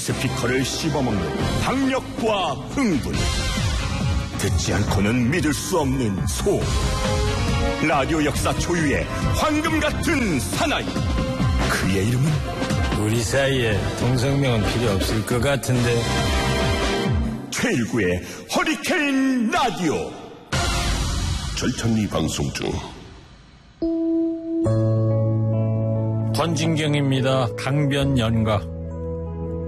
스피커를 씹어먹는 박력과 흥분, 듣지 않고는 믿을 수 없는 소음, 라디오 역사 초유의 황금 같은 사나이. 그의 이름은 우리 사이에 동성명은 필요 없을 것 같은데. 최일구의 허리케인 라디오. 절찬리 방송 중. 권진경입니다. 강변연가.